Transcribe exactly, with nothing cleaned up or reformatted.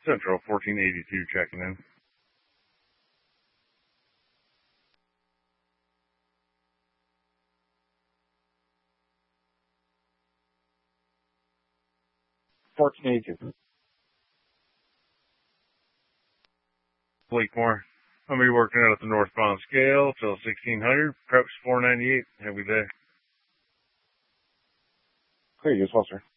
Central fourteen eighty-two checking in. fourteen eighty-two. Blakemore. I'm going to be working out at the northbound scale till sixteen hundred. Preps four ninety-eight. Have a good day. Clear, you as well, sir.